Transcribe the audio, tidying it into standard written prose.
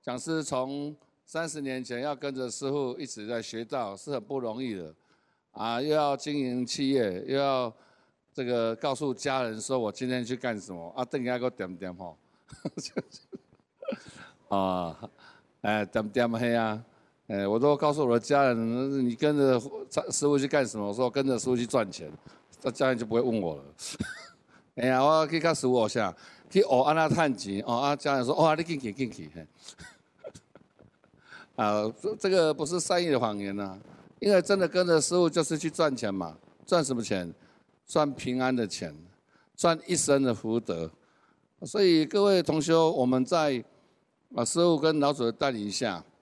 讲师从30年前要跟着师父一直在学道，是很不容易的，啊，又要经营企业，又要这个告诉家人说我今天去干什么，啊，等下个点点吼，啊，点点嘿啊，我都告诉我的家人，你跟着师父去干什么？我说跟着师父去赚钱，那家人就不会问我了。哎呀，我去跟师父学，去学安那赚钱，哦，啊，家人说，哇，你进去进去，啊，这个不是善意的谎言呐，因为真的跟着师父就是去赚钱嘛，赚什么钱？赚平安的钱，赚一生的福德。所以各位同修，我们在师父跟老祖的带领下，